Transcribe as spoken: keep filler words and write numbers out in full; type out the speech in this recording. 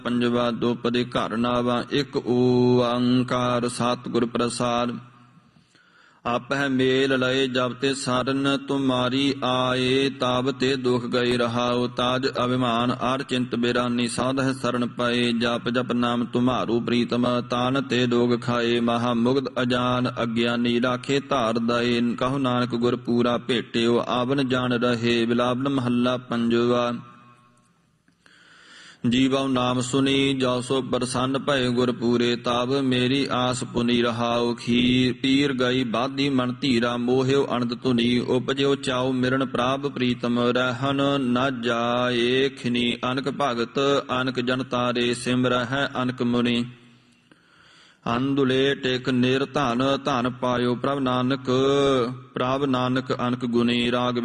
ਪੰਜਵਾ ਦੋਪਦੀ ਘਰ ਨਾਵਾ। ਇੱਕ ਓੰਕਾਰ ਸਤਿਗੁਰ ਪ੍ਰਸਾਦ। ਆਪਹਿ ਮੇਲ ਲਏ ਜਬ ਤੇ ਸਰਨ ਤੁਮਾਰੀ ਆਏ। ਤਬ ਤੇ ਦੁਖ ਗਈ ਰਹਾਉ ਤਾਜ ਅਭਿਮਾਨ ਅਰ ਚਿੰਤ ਬਿਰਾਨੀ ਸਾਧਹਿ ਸਰਣ ਪਏ। ਜਪ ਜਪ ਨਾਮ ਤੁਮਾਰੂ ਪ੍ਰੀਤਮ ਤਾਨ ਤੇ ਦੋਗ ਖਾਏ। ਮਹਾ ਮੁਗਧ ਅਜਾਨ ਅਗਿਆਨੀ ਰਾਖੇ ਧਾਰ ਦਏ। ਕਹੋ ਨਾਨਕ ਗੁਰ ਪੂਰਾ ਭੇਟਿਓ ਆਵਨ ਜਾਣ ਰਹੇ। ਬਿਲਾਵਨ ਮਹੱਲਾ ਪੰਜਵਾ। ਜੀਵਉ ਨਾਮ ਸੁਨੀ ਜੋ ਸੋ ਪ੍ਰਸੰਨ ਭਏ ਗੁਰ ਪੂਰੇ। ਤਬ ਮੇਰੀ ਆਸ ਪੁਨੀ ਰਹਾਉ ਖੀਰ ਪੀਰ ਗਈ ਬਾਧੀ ਮਨ ਧੀਰਾ। ਮੋਹਿਓ ਅਨੰਦ ਧੁਨੀ ਉਪਜਿਓ ਚਾਉ ਮਿਰਨ ਪ੍ਰਾਪ ਪ੍ਰੀਤਮ। ਰਹਿਨ ਨ ਜਾਏ ਖਿਨੀ ਅਨਕ ਭਗਤ ਅਨਕ ਜਨ ਤਾਰੇ। ਸਿਮਰਹਿ ਅਨਕ ਮੁਨੀ ਅੰਦੁਲੇ ਟੇਕ ਨਿਰ ਧਨ। ਧਨ ਪਾਇਓ ਪ੍ਰਭ ਨਾਨਕ ਪ੍ਰਭ ਨਾਨਕ ਅਨਕ ਗੁਣੀ। ਰਾਗ